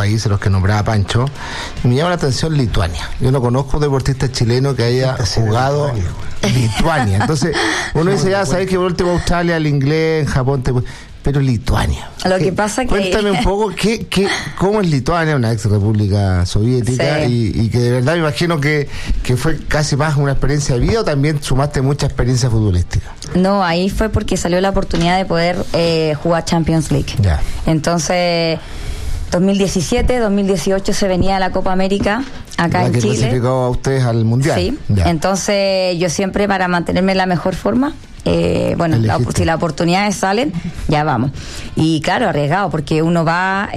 países, los que nombraba Pancho, y me llama la atención Lituania. Yo no conozco un deportista chileno que haya jugado Lituania. Entonces, uno dice, ya sabéis que por último Australia, el inglés, en Japón, pero Lituania. Lo que pasa que... Cuéntame un poco cómo es Lituania, una ex república soviética, sí. y que de verdad me imagino que fue casi más una experiencia de vida, o también sumaste mucha experiencia futbolística. No, ahí fue porque salió la oportunidad de poder jugar Champions League. Ya. Entonces, 2017, 2018 se venía la Copa América acá en Chile. ¿La que clasificó a ustedes al Mundial? Sí. Ya. Entonces, yo siempre, para mantenerme en la mejor forma, si las oportunidades salen, ya vamos. Y claro, arriesgado, porque uno va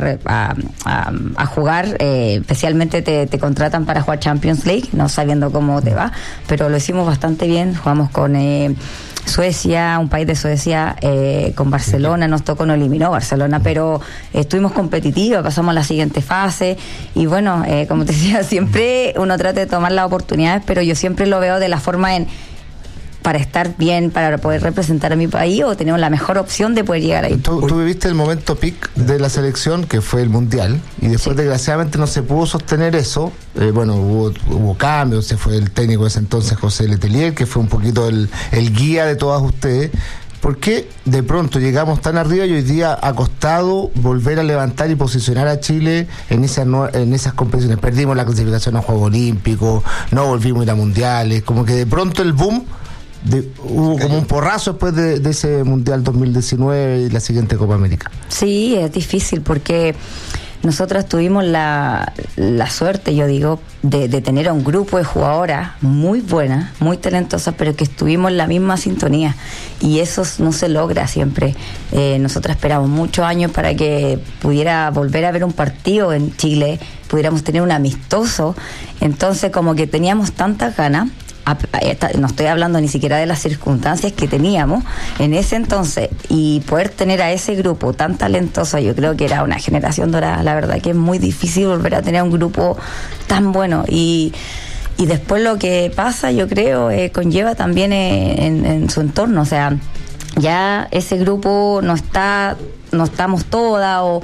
a jugar, especialmente te contratan para jugar Champions League, no sabiendo cómo te va, pero lo hicimos bastante bien. Jugamos con Suecia, un país de Suecia, con Barcelona, nos tocó, nos eliminó Barcelona, pero estuvimos competitivos, pasamos a la siguiente fase, y bueno, como te decía, siempre uno trata de tomar las oportunidades, pero yo siempre lo veo de la forma para estar bien, para poder representar a mi país, o tener la mejor opción de poder llegar ahí. Tú viviste el momento peak de la selección, que fue el Mundial, y después desgraciadamente no se pudo sostener eso. Hubo cambios, se fue el técnico de ese entonces, José Letelier, que fue un poquito el guía de todas ustedes. ¿Por qué de pronto llegamos tan arriba y hoy día ha costado volver a levantar y posicionar a Chile en esas competiciones? Perdimos la clasificación a Juegos Olímpicos, no volvimos a ir a Mundiales, como que de pronto el boom... hubo como un porrazo después de ese Mundial 2019 y la siguiente Copa América. Sí, es difícil porque nosotros tuvimos la suerte, yo digo, de tener a un grupo de jugadoras muy buenas, muy talentosas, pero que estuvimos en la misma sintonía, y eso no se logra siempre. Nosotros esperamos muchos años para que pudiera volver a ver un partido en Chile, pudiéramos tener un amistoso, entonces como que teníamos tantas ganas. No estoy hablando ni siquiera de las circunstancias que teníamos en ese entonces, y poder tener a ese grupo tan talentoso, yo creo que era una generación dorada. La verdad que es muy difícil volver a tener un grupo tan bueno, y después lo que pasa, yo creo, conlleva también en su entorno, o sea, ya ese grupo no estamos todas, o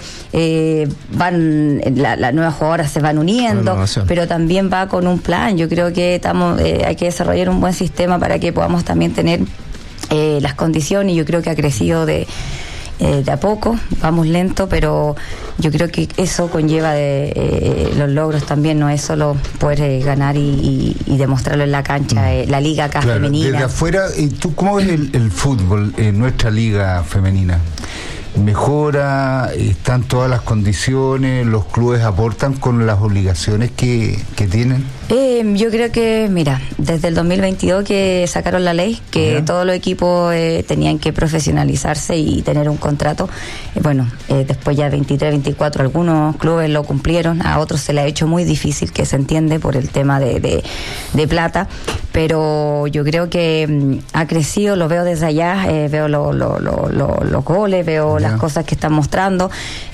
las nuevas jugadoras se van uniendo, pero también va con un plan. Yo creo que hay que desarrollar un buen sistema para que podamos también tener las condiciones, y yo creo que ha crecido de a poco, vamos lento, pero yo creo que eso conlleva los logros también, no es solo poder ganar y demostrarlo en la cancha, la liga acá, claro, femenina. Desde afuera, ¿tú cómo ves el fútbol en nuestra liga femenina? ¿Mejora? ¿Están todas las condiciones? ¿Los clubes aportan con las obligaciones que tienen? Yo creo que, mira, desde el 2022 que sacaron la ley, que todos los equipos tenían que profesionalizarse y tener un contrato, después ya 23, 24, algunos clubes lo cumplieron, a otros se le ha hecho muy difícil, que se entiende por el tema de plata, pero yo creo que ha crecido, lo veo desde allá, veo los goles, veo las cosas que están mostrando,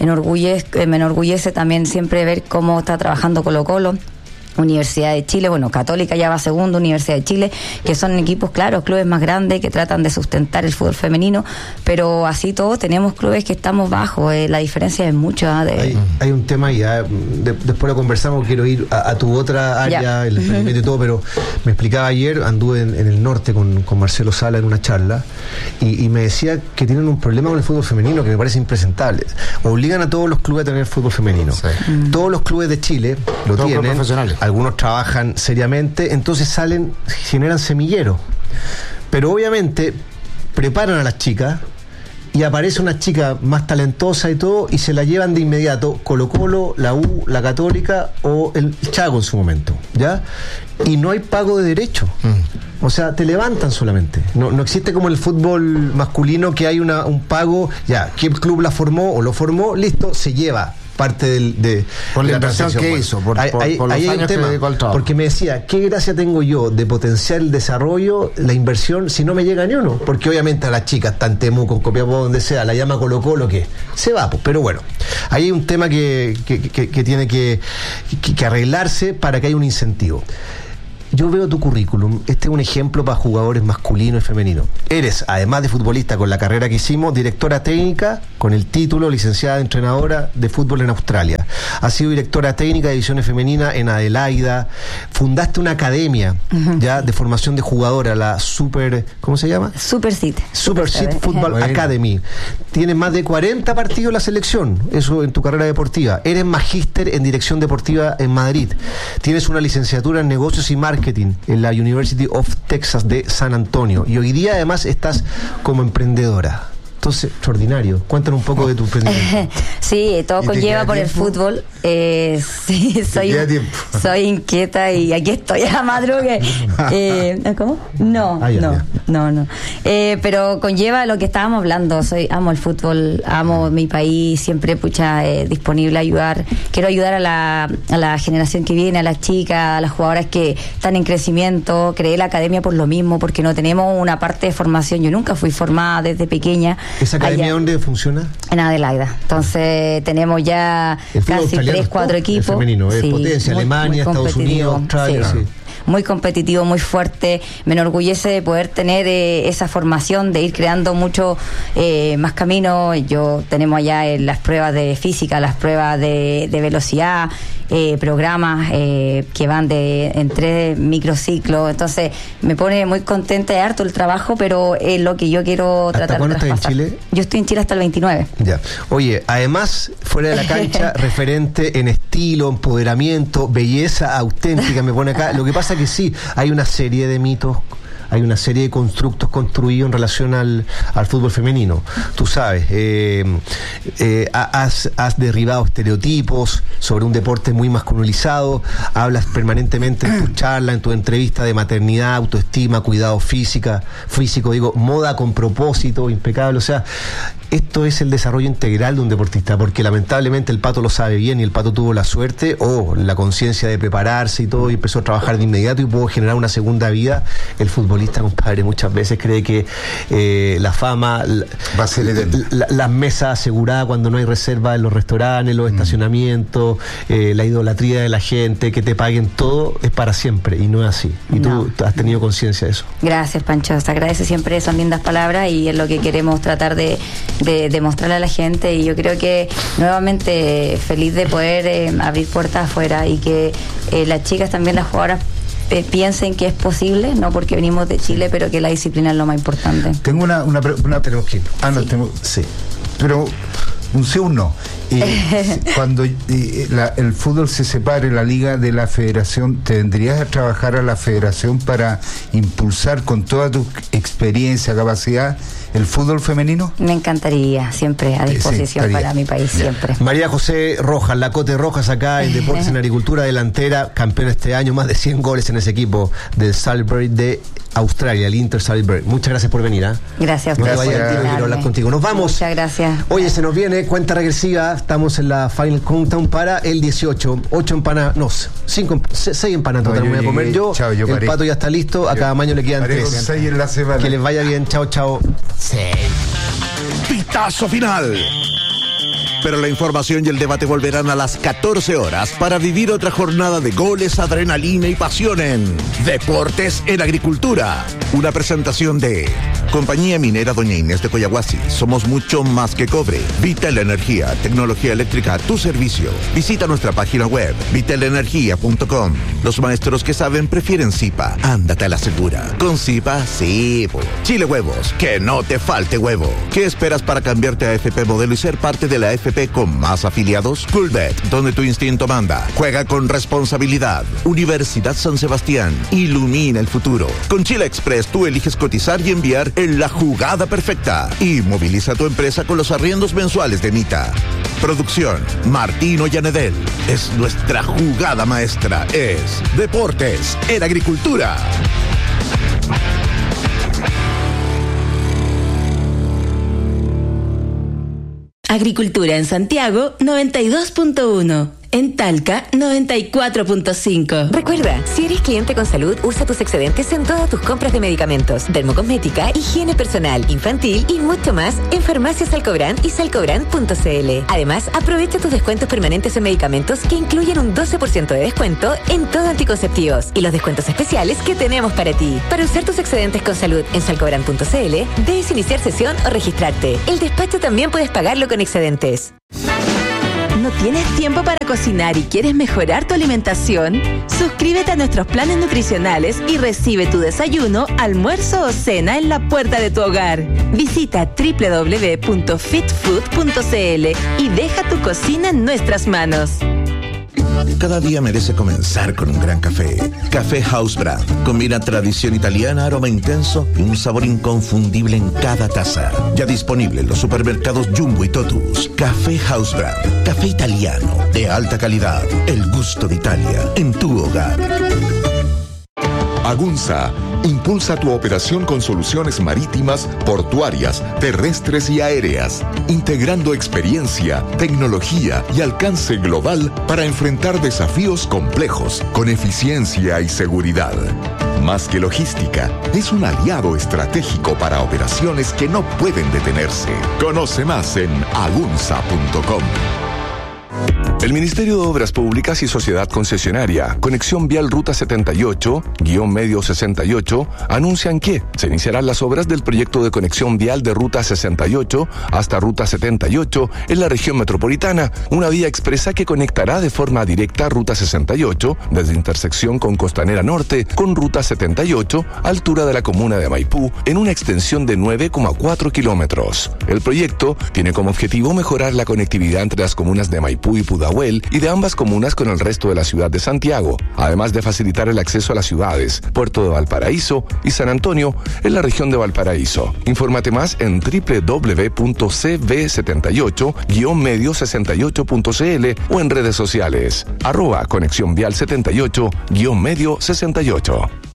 me enorgullece también siempre ver cómo está trabajando Colo-Colo, Universidad de Chile, Católica ya va segundo, Universidad de Chile, que son equipos, claro, clubes más grandes que tratan de sustentar el fútbol femenino, pero así todos tenemos clubes que estamos bajo, la diferencia es mucho. Hay un tema y después lo conversamos, quiero ir a tu otra área, el emprendimiento y todo, pero me explicaba ayer, anduve en el norte con Marcelo Sala en una charla, y me decía que tienen un problema con el fútbol femenino que me parece impresentable. Obligan a todos los clubes a tener fútbol femenino. Sí. Todos los clubes de Chile lo todos tienen, profesionales. Algunos trabajan seriamente, entonces generan semilleros. Pero obviamente preparan a las chicas y aparece una chica más talentosa y todo, y se la llevan de inmediato Colo-Colo, la U, la Católica o el Chaco en su momento, ¿ya? Y no hay pago de derecho. O sea, te levantan solamente. No existe como el fútbol masculino, que hay un pago, ya, ¿qué club la formó o lo formó? Listo, se lleva parte por la inversión que hizo, por los años que le dedicó al trabajo. Porque me decía, ¿qué gracia tengo yo de potenciar el desarrollo, la inversión, si no me llega ni uno? Porque obviamente a las chicas, tan Temuco, con Copiapó, donde sea, la llama Colo-Colo, que se va, pues. Pero bueno, ahí hay un tema que tiene que arreglarse para que haya un incentivo. Yo veo tu currículum, este es un ejemplo para jugadores masculinos y femeninos. Eres, además de futbolista con la carrera que hicimos, directora técnica con el título licenciada entrenadora de fútbol en Australia. Ha sido directora técnica de divisiones femeninas en Adelaida. Fundaste una academia ya de formación de jugadora, la ¿cómo se llama? Super Seed Football Academy. Tienes más de 40 partidos en la selección, eso en tu carrera deportiva. Eres magíster en dirección deportiva en Madrid. Tienes una licenciatura en negocios y marketing en la University of Texas de San Antonio. Y hoy día además estás como emprendedora. Entonces, extraordinario. Cuéntanos un poco de tu emprendimiento. Sí, todo conlleva por el fútbol. Sí, soy inquieta y aquí estoy a madrugue. ¿Cómo? No. Pero conlleva lo que estábamos hablando. Amo el fútbol, amo mi país, siempre disponible a ayudar. Quiero ayudar a la generación que viene, a las chicas, a las jugadoras que están en crecimiento. Creé la academia por lo mismo, porque no tenemos una parte de formación. Yo nunca fui formada desde pequeña. ¿Esa academia dónde funciona? En Adelaida. Entonces tenemos ya casi 3-4 equipos. El femenino, sí, potencia, Alemania, Estados Unidos, Australia. Sí. Muy competitivo, muy fuerte. Me enorgullece de poder tener esa formación, de ir creando mucho más camino. Tenemos allá las pruebas de física, las pruebas de velocidad, programas que van en 3 microciclos. Entonces me pone muy contenta de harto el trabajo, pero es lo que yo quiero tratar de ¿Hasta cuándo estás en Chile? Yo estoy en Chile hasta el 29. Ya. Oye, además, fuera de la cancha, referente en estilo, empoderamiento, belleza auténtica, me pone acá. Lo que pasa que sí, hay una serie de mitos, hay una serie de constructos construidos en relación al fútbol femenino. Tú sabes, has derribado estereotipos sobre un deporte muy masculinizado, hablas permanentemente en tu charla, en tu entrevista de maternidad, autoestima, cuidado físico, moda con propósito, impecable. O sea, esto es el desarrollo integral de un deportista, porque lamentablemente el Pato lo sabe bien y el Pato tuvo la suerte o la conciencia de prepararse y todo, y empezó a trabajar de inmediato y pudo generar una segunda vida. El futbolista, compadre, muchas veces cree que la fama va a ser las mesas aseguradas cuando no hay reserva en los restaurantes, los estacionamientos, la idolatría de la gente, que te paguen todo, es para siempre, y no es así. Y tú has tenido conciencia de eso. Gracias, Pancho, te agradece siempre esas lindas palabras, y es lo que queremos tratar de mostrarle a la gente. Y yo creo que nuevamente feliz de poder abrir puertas afuera, y que las chicas también, las jugadoras, piensen que es posible, no porque venimos de Chile, pero que la disciplina es lo más importante. Tengo una tenemos que ir. Sí. Pero un sí o un no. Cuando el fútbol se separe, la liga de la federación, ¿tendrías a trabajar a la federación para impulsar con toda tu experiencia, capacidad, el fútbol femenino? Me encantaría, siempre a disposición para mi país, siempre. María José Rojas, la Cote Rojas acá en Deportes en Agricultura, delantera, campeona este año, más de 100 goles en ese equipo del Salisbury de Australia, el Inter Salisbury. Muchas gracias por venir. Gracias. No te vayas al tiro, quiero hablar contigo. Nos vamos. Muchas gracias. Oye, se nos viene cuenta regresiva. Estamos en la Final Countdown para el 18. 8 empanadas, no, 6 empanadas total me voy a comer yo. Chao, el paré. Pato ya está listo. A cada maño le quedan 3. 6 en la semana. Que les vaya bien. Chao, chao. Pitazo final. Pero la información y el debate volverán a las 14 horas para vivir otra jornada de goles, adrenalina y pasión en Deportes en Agricultura. Una presentación de Compañía Minera Doña Inés de Coyahuasi. Somos mucho más que cobre. Vital Energía, tecnología eléctrica a tu servicio. Visita nuestra página web, vitalenergia.com. Los maestros que saben prefieren Zipa. Ándate a la segura. Con Zipa, sí. Chile Huevos, que no te falte huevo. ¿Qué esperas para cambiarte a AFP Modelo y ser parte de la AFP con más afiliados? Coolbet, donde tu instinto manda. Juega con responsabilidad. Universidad San Sebastián, ilumina el futuro. Con Chile Express tú eliges cotizar y enviar en la jugada perfecta. Y moviliza tu empresa con los arriendos mensuales de Mita. Producción, Martín Ollanedel. Es nuestra jugada maestra. Es Deportes en Agricultura. Agricultura en Santiago 92.1, En Talca, 94.5. Recuerda, si eres cliente con salud, usa tus excedentes en todas tus compras de medicamentos, dermocosmética, higiene personal, infantil y mucho más en Farmacias Salcobrán y salcobrán.cl. Además, aprovecha tus descuentos permanentes en medicamentos que incluyen un 12% de descuento en todo anticonceptivos y los descuentos especiales que tenemos para ti. Para usar tus excedentes con salud en salcobrán.cl, debes iniciar sesión o registrarte. El despacho también puedes pagarlo con excedentes. ¿No tienes tiempo para cocinar y quieres mejorar tu alimentación? Suscríbete a nuestros planes nutricionales y recibe tu desayuno, almuerzo o cena en la puerta de tu hogar. Visita www.fitfood.cl y deja tu cocina en nuestras manos. Cada día merece comenzar con un gran café. Café House Brand. Combina tradición italiana, aroma intenso y un sabor inconfundible en cada taza. Ya disponible en los supermercados Jumbo y Totus. Café House Brand. Café italiano de alta calidad. El gusto de Italia en tu hogar. Agunza impulsa tu operación con soluciones marítimas, portuarias, terrestres y aéreas, integrando experiencia, tecnología y alcance global para enfrentar desafíos complejos con eficiencia y seguridad. Más que logística, es un aliado estratégico para operaciones que no pueden detenerse. Conoce más en agunza.com. El Ministerio de Obras Públicas y Sociedad Concesionaria, Conexión Vial Ruta 78-Medio 68, anuncian que se iniciarán las obras del proyecto de conexión vial de Ruta 68 hasta Ruta 78 en la región metropolitana, una vía expresa que conectará de forma directa Ruta 68 desde intersección con Costanera Norte con Ruta 78, altura de la comuna de Maipú, en una extensión de 9,4 kilómetros. El proyecto tiene como objetivo mejorar la conectividad entre las comunas de Maipú y Pudahuel y de ambas comunas con el resto de la ciudad de Santiago, además de facilitar el acceso a las ciudades Puerto de Valparaíso y San Antonio en la región de Valparaíso. Infórmate más en www.cv78-medio 68.cl o en redes sociales @Conexión Vial 78-medio 68.